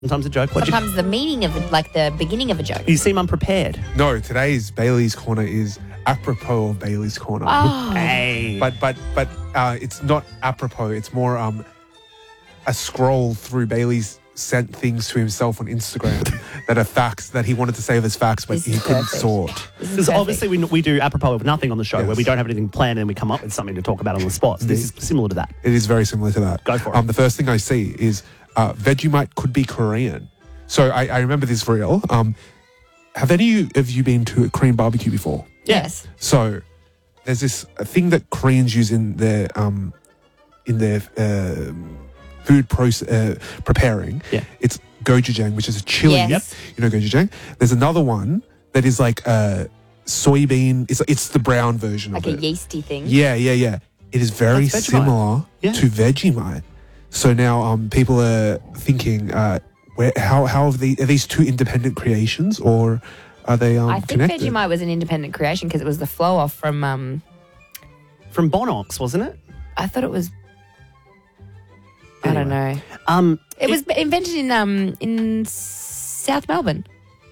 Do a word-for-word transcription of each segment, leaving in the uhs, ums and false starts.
Sometimes a joke. What'd you- Sometimes the meaning of it, like the beginning of a joke. You seem unprepared. No, today's Bailey's Corner is apropos of Bailey's Corner. Oh. Hey. But but but uh, it's not apropos. It's more um, a scroll through Bailey's sent things to himself on Instagram that are facts that he wanted to say as facts, but This he is couldn't perfect. sort. This is Because perfect. obviously we, we do apropos of nothing on the show Yes. where we don't have anything planned and we come up with something to talk about on the spot. So this is similar to that. It is very similar to that. Go for it. Um, the first thing I see is uh, Vegemite could be Korean. So I, I remember this for real. Um, have any of you been to a Korean barbecue before? Yes. So there's this thing that Koreans use in their um, in their uh, food process uh, preparing. Yeah. It's gochujang, which is a chili. Yes. Yep. You know gochujang. There's another one that is like a soybean. It's it's the brown version Like of a it. yeasty thing. Yeah, yeah, yeah. It is very That's Vegemite. similar Yeah. to Vegemite. So now um, people are thinking, uh, where how how have the are these two independent creations or are they um, I think connected? Vegemite was an independent creation because it was the flow off from. Um, From Bonox, wasn't it? I thought it was. I don't know. Um, It was invented in um in South Melbourne.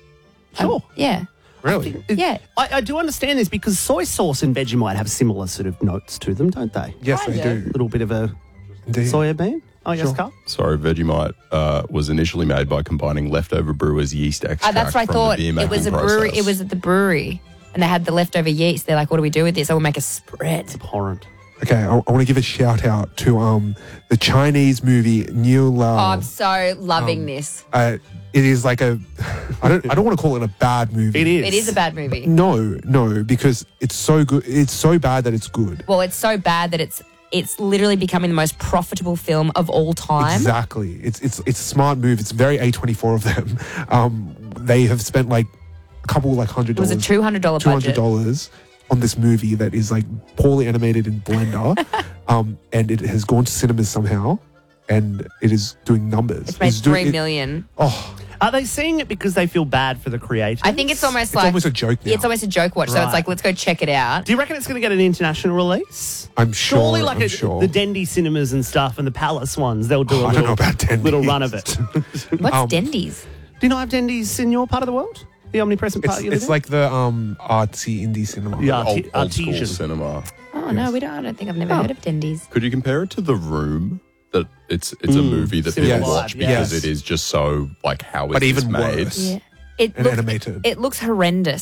Um, Sure. yeah. Really? It- Yeah. I, I do understand this because soy sauce and Vegemite have similar sort of notes to them, don't they? Yes, they Kind of. do. A little bit of a Indeed. soya bean. Oh, yes, Sure. Carl? Sorry, Vegemite uh, was initially made by combining leftover brewers' yeast extract Oh, that's what I from thought. the beer It was a making brewery. process. It was at the brewery, and they had the leftover yeast. They're like, "What do we do with this? I will make a spread." Abhorrent. Okay, I, I want to give a shout out to um the Chinese movie New Oh, Lao. I'm so loving Um, this. uh, it is like a I don't I don't want to call it a bad movie. It is. It is a bad movie. No, no, because it's so good. It's so bad that it's good. Well, it's so bad that it's it's literally becoming the most profitable film of all time. Exactly. It's it's it's a smart move. It's very A twenty-four of them. Um, they have spent like a couple like hundred It was dollars. a two hundred dollar two hundred budget. dollars on this movie that is like poorly animated in Blender, um, and it has gone to cinemas somehow, and it is doing numbers. It's made doing, three it- million. Oh, Are they seeing it because they feel bad for the creators? I think it's almost it's like almost a joke now. it's almost a joke watch. So Right. it's like, let's go check it out. Do you reckon it's going to get an international release? I'm sure. Surely, like I'm a, sure. the Dendy cinemas and stuff, and the Palace ones, they'll do Oh, a I little, don't know about Dendy's. little run of it. What's Um, Dendy's? Do you not have Dendy's in your part of the world? The omnipresent part It's, you live it's in? like the um artsy indie cinema. Yeah. old, Arti- old school artesian. cinema. Oh no, we don't. I don't think I've never Oh. heard of Dendy's. Could you compare it to The Room? That it's it's a Mm, movie that Cinema people Live, watch yes. because it is just so like how it's But even made. worse. Yeah, it And looks, animated. It, looks horrendous.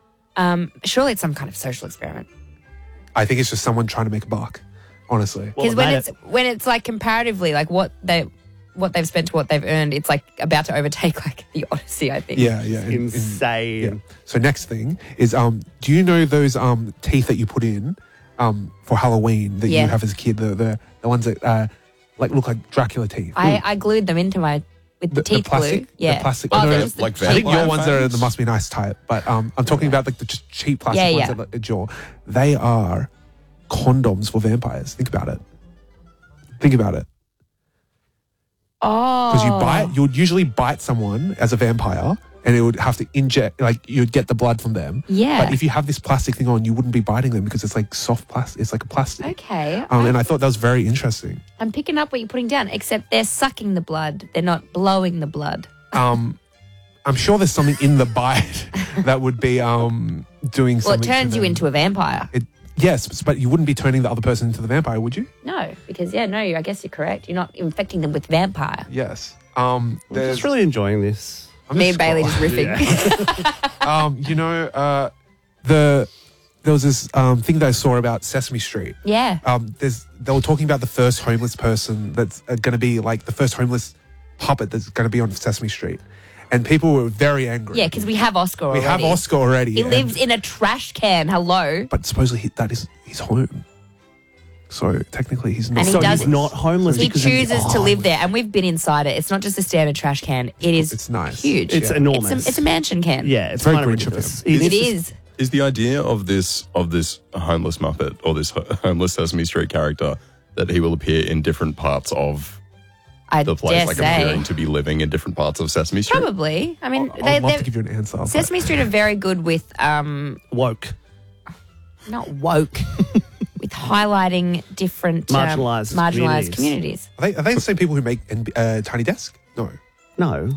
Um, surely it's some kind of social experiment. I think it's just someone trying to make a buck. Honestly. Well, Because when made it's it. when it's like comparatively, like what they what they've spent to what they've earned, it's like about to overtake like the Odyssey. I think. Yeah, yeah. in- in- insane. yeah. So next thing is um do you know those um teeth that you put in um for Halloween that Yeah. you have as a kid, the the, the ones that uh like look like Dracula teeth? I, I glued them into my with the, teeth plastic, glue. Yeah, the plastic. Oh, no, they're no, just the like cheap I think your vampire ones are fangs? the must be nice type, but um, I'm talking about like the ch- cheap plastic Yeah, ones yeah. that are jaw. They are condoms for vampires. Think about it. Think about it. Oh, Because you bite, you would usually bite someone as a vampire, and it would have to inject, like you'd get the blood from them. Yeah. But if you have this plastic thing on, you wouldn't be biting them because it's like soft plastic. It's like a plastic. Okay, Um, I'm, and I thought that was very interesting. I'm picking up what you're putting down. Except they're sucking the blood. They're not blowing the blood. Um, I'm sure there's something in the bite that would be um doing Well, something. it turns to you them. into a vampire. It, yes, but you wouldn't be turning the other person into the vampire, would you? No, because yeah, no, I guess you're correct. You're not infecting them with vampire. Yes. Um, I'm there's just really enjoying this. I'm Me just and Bailey just scrolling. riffing. um, you know, uh, the there was this um thing that I saw about Sesame Street. Yeah. Um, there's they were talking about the first homeless person that's uh, going to be like the first homeless puppet that's going to be on Sesame Street, and people were very angry. Yeah, because we have Oscar we already. have Oscar already. He and- lives in a trash can. Hello. but supposedly he, that is his home. So technically, he's not. And he So does- he's not homeless He because chooses he's, to live there, and we've been inside it. It's not just a standard trash can. It is It's nice. huge. It's Yeah. enormous. It's a, it's a mansion can. yeah, it's very kind of Grinch of ridiculous. him. It just- is. Is the idea of this of this homeless Muppet or this ho- homeless Sesame Street character that he will appear in different parts of I the place, dare like say. appearing to be living in different parts of Sesame Street? Probably. I mean, I'd they, love they're- to give you an answer. but- Sesame Street are very good with um, woke. not woke, with highlighting different um, Marginalised marginalized communities. communities. Are they, are they the same people who make N- uh, Tiny Desk? No. No.